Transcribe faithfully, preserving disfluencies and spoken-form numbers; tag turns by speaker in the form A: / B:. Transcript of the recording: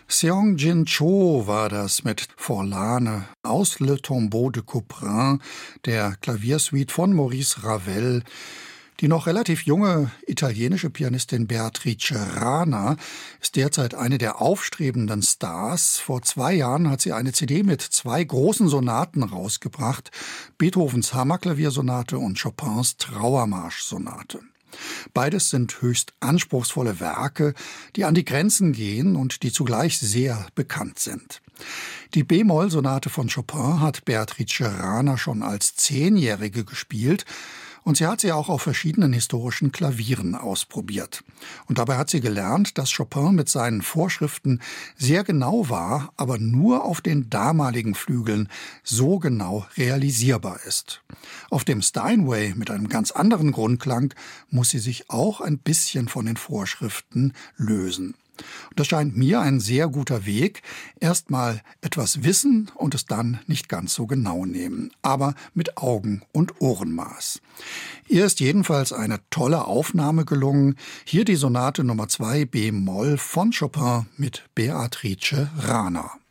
A: Seong-Jin Cho war das mit Forlane aus Le Tombeau de Couperin, der Klaviersuite von Maurice Ravel. Die noch relativ junge italienische Pianistin Beatrice Rana ist derzeit eine der aufstrebenden Stars. Vor zwei Jahren hat sie eine C D mit zwei großen Sonaten rausgebracht, Beethovens Hammerklaviersonate und Chopins Trauermarsch-Sonate. Beides sind höchst anspruchsvolle Werke, die an die Grenzen gehen und die zugleich sehr bekannt sind. Die B-Moll-Sonate von Chopin hat Beatrice Rana schon als Zehnjährige gespielt und sie hat sie auch auf verschiedenen historischen Klavieren ausprobiert. Und dabei hat sie gelernt, dass Chopin mit seinen Vorschriften sehr genau war, aber nur auf den damaligen Flügeln so genau realisierbar ist. Auf dem Steinway mit einem ganz anderen Grundklang muss sie sich auch ein bisschen von den Vorschriften lösen. Und das scheint mir ein sehr guter Weg. Erstmal etwas wissen und es dann nicht ganz so genau nehmen, aber mit Augen- und Ohrenmaß. Ihr ist jedenfalls eine tolle Aufnahme gelungen. Hier die Sonate Nummer zwei B-Moll von Chopin mit Beatrice Rana.